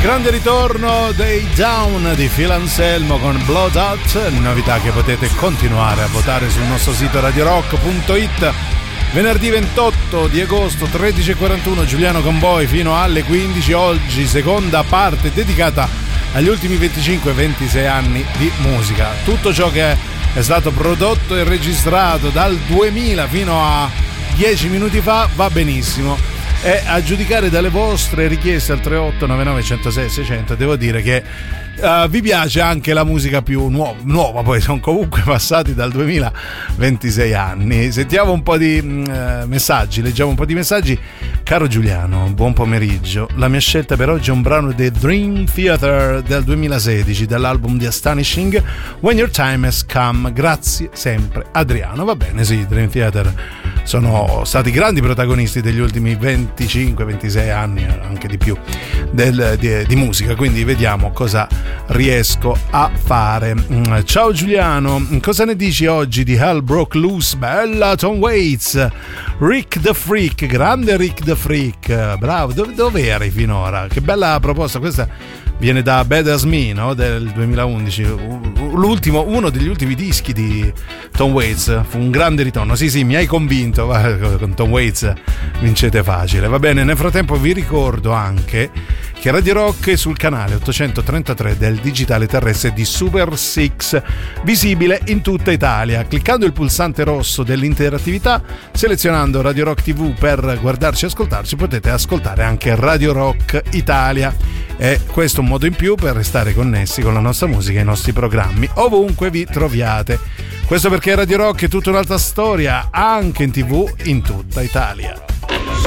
Grande ritorno dei Down di Phil Anselmo con Blood Out, novità che potete continuare a votare sul nostro sito radiorock.it. Venerdì 28 di agosto 13:41, Giuliano con voi fino alle 15. Oggi seconda parte dedicata agli ultimi 25-26 anni di musica. Tutto ciò che è stato prodotto e registrato dal 2000 fino a 10 minuti fa va benissimo. E a giudicare dalle vostre richieste al 3899 106 600 devo dire che vi piace anche la musica più nuova, poi sono comunque passati dal 2000 26 anni. Sentiamo un po' di messaggi, leggiamo un po' di messaggi. Caro Giuliano, buon pomeriggio. La mia scelta per oggi è un brano dei Dream Theater del 2016 dall'album The Astonishing, When Your Time Has Come. Grazie sempre Adriano. Va bene, sì, Dream Theater sono stati grandi protagonisti degli ultimi 25-26 anni, anche di più, di musica, quindi vediamo cosa riesco a fare. Ciao Giuliano, cosa ne dici oggi di Hell Broke Loose? Bella Tom Waits, Rick the Freak, grande Rick the Freak, bravo. Dove eri finora? Che bella proposta questa. Viene da Bad As Me, no? Del 2011, uno degli ultimi dischi di Tom Waits. Fu un grande ritorno. Sì, mi hai convinto. Con Tom Waits vincete facile. Va bene, nel frattempo vi ricordo anche che Radio Rock è sul canale 833 del digitale terrestre di Super 6, visibile in tutta Italia. Cliccando il pulsante rosso dell'interattività, selezionando Radio Rock TV per guardarci e ascoltarci, potete ascoltare anche Radio Rock Italia. E questo è un modo in più per restare connessi con la nostra musica e i nostri programmi ovunque vi troviate. Questo perché Radio Rock è tutta un'altra storia, anche in TV in tutta Italia.